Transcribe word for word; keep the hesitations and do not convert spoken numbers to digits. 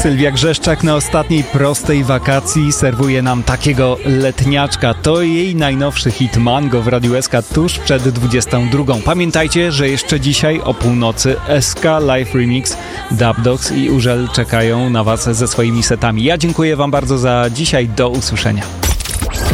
Sylwia Grzeszczak na ostatniej prostej wakacji serwuje nam takiego letniaczka. To jej najnowszy hit Mango w Radiu S K tuż przed dwudziestą drugą. Pamiętajcie, że jeszcze dzisiaj o północy S K Live Remix, Dub Dogs i Użel czekają na Was ze swoimi setami. Ja dziękuję Wam bardzo za dzisiaj. Do usłyszenia.